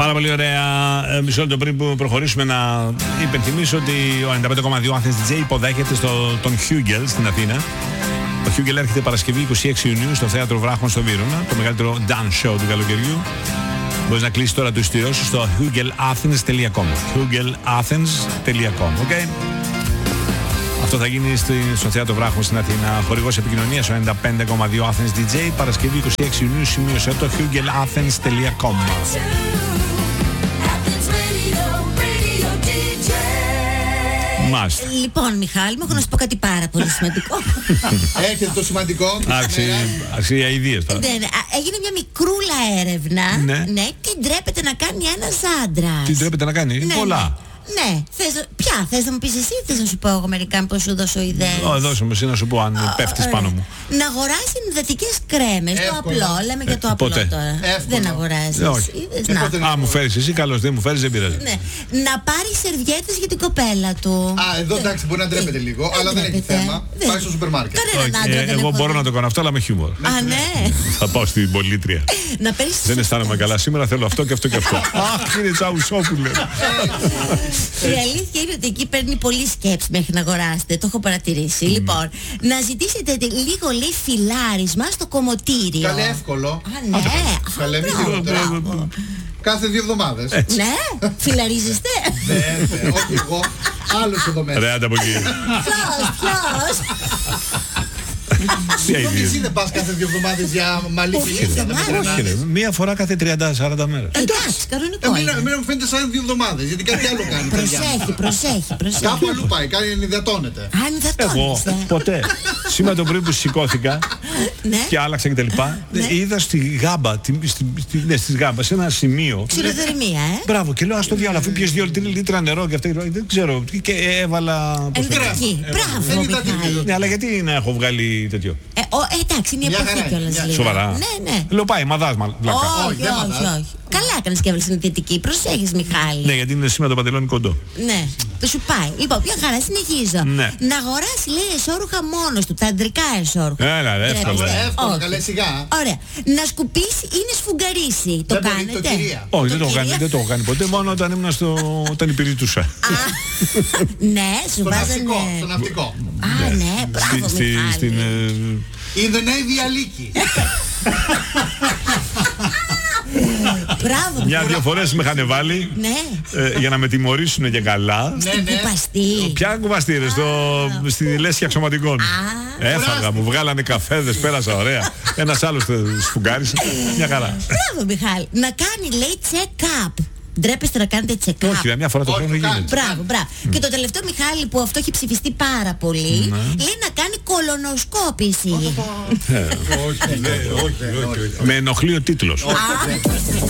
Πάρα πολύ ωραία. Μισό λεπτό πριν που προχωρήσουμε να υπενθυμίσω ότι ο 95,2 Athens DJ υποδέχεται τον Hugel στην Αθήνα. Ο Hugel έρχεται Παρασκευή 26 Ιουνίου στο Θέατρο Βράχων στο Βύρωνα, το μεγαλύτερο dance show του καλοκαιριού. Μπορείς να κλείσεις τώρα το ειστήριό σου στο hugelathens.com. hugelathens.com, ok. Αυτό θα γίνει στο Θέατρο Βράχων στην Αθήνα. Χορηγός επικοινωνίας ο 95,2 Athens DJ. Παρασκευή 26 Ιουνίου, σημείωσε το hugelathens.com. Λοιπόν, Μιχάλη, μου έχω να σου πω κάτι πάρα πολύ σημαντικό. Έρχεται το σημαντικό. Αξία ιδίες τώρα. Έγινε μια μικρούλα έρευνα. Ναι, τι ντρέπεται να κάνει ένας άντρας. Τι ντρέπεται να κάνει, πολλά. Ναι, θες να μου πεις εσύ ή θες να σου πω εγώ μερικά που σου δώσω ιδέες? Δώσε μου εσύ να σου πω αν πέφτεις πάνω μου. Να αγοράσει ενυδατικές κρέμες, το απλό, λέμε για το απλό τώρα. Δεν αγοράζεις. Αν μου φέρεις εσύ καλώς, δεν μου φέρεις δεν πειράζει. Να πάρει σερβιέτες για την κοπέλα του. Εδώ εντάξει μπορεί να ντρέπεται λίγο, αλλά δεν έχει θέμα. Πάει στο σούπερ μάρκετ. Εγώ μπορώ να το κάνω αυτό, αλλά με χιούμορ. Ναι. Θα πάω στην πολίτρια. Δεν αισθάνομαι καλά σήμερα, θέλω αυτό και αυτό και αυτό. Αχ, είναι Τσαουσόπουλε. Η αλήθεια είναι ότι εκεί παίρνει πολύ σκέψη μέχρι να αγοράσετε. Το έχω παρατηρήσει. Λοιπόν, να ζητήσετε λίγο λέει φιλάρισμα στο κομμωτήριο. Καλέ εύκολο. Ναι. Καλέ μη χειρότερα. Κάθε 2 εβδομάδες. Ναι, φιλαρίζεστε. Όχι εγώ, άλλος εδώ μέσα. Ρε, άντε από εκεί. Ποιος? Εσύ δεν πας κάθε 2 εβδομάδες για μαλλί φιλίσια? Μία φορά κάθε 30-40 μέρες. Εντάξει, κανονικό. Εμένα μου φαίνεται σαν 2 εβδομάδες, γιατί κάτι άλλο κάνει. Προσέχει. Κάπου αλλού πάει, κάνει ενυδατώνεται. Εγώ ποτέ. Σήμερα το πρωί που σηκώθηκα και άλλαξα και τα λοιπά, είδα στη Γάμπα, στις Γάμπα, σε ένα σημείο. Ξηροδερμία, Μπράβο, και λέω ας το διάλογο, αφού πιες 2 λίτρα νερό και αυτά, δεν ξέρω, και έβαλα. Μπράβο, ναι, αλλά γιατί να έχω βγάλει τέτοιο? Εντάξει, είναι η εποχή κιόλας. Σοβαρά. Ναι. Λέω πάει, μαδάς βλάκα. Όχι. Καλά έκανες και έβαλες συνθετική. Προσέχεις, Μιχάλη. Ναι, γιατί είναι σήμερα το παντελόνι κοντό. Ναι, το σου πάει. Λοιπόν, μια χαρά, συνεχίζω. Ναι. Να αγοράσει, λέει, εσώρουχα μόνος του, τα αντρικά εσώρουχα. Έλα, εύκολο. Εύκολο, καλέ σιγά. Ωραία. Να σκουπίσει ή να σφουγγαρίσει. Το κάνετε? Όχι, δεν το έχω κάνει ποτέ, μόνο όταν ήμουν όταν υπηρετούσα. Ναι, σου βάζανε. Στο ναυτικό. Α, ναι, μπράβο, Μιχάλη. In the Navy Αλίκη. Μπράβο. 1-2 φορές με είχαν βάλει για να με τιμωρήσουν και καλά. Στην κουπαστή. Ποια κουπαστή ρε, στη λέσχη αξιωματικών. Έφαγα, μου βγάλανε καφέδες, πέρασα ωραία. Ένας άλλος σφουγγάρισε. Μια χαρά. Μπράβο, Μιχάλη. Να κάνει, λέει, check-up. Ντρέπεστε να κάνετε check-up? Όχι, μια φορά το χρόνο γίνεται. Μπράβο. Και το τελευταίο, Μιχάλη, που αυτό έχει ψηφιστεί πάρα πολύ, λέει να κάνει κολονοσκόπηση. Με ενοχλεί ο τίτλος.